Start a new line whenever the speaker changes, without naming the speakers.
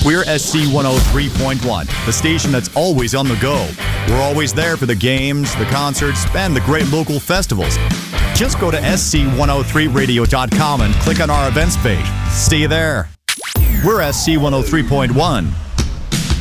We're SC 103.1, the station that's always on the go. We're always there for the games, the concerts, and the great local festivals. Just go to sc103radio.com and click on our events page. See you there. We're SC 103.1.